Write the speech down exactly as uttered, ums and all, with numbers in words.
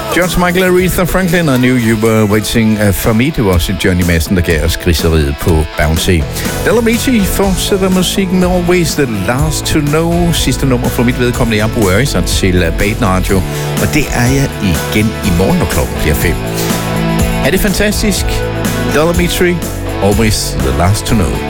George Michael, Aretha Franklin og Knew You Were Waiting For Me. Det var også Johnny Madsen, der gav os griseriet på Bouncy. Del Amici fortsætter musikken med Always The Last To Know. Sidste nummer for mit vedkommende. Jeg bruger sig til Baden Radio, og det er jeg igen i morgen, når klokken bliver fem. Er det fantastisk? Del Amici, Always The Last To Know.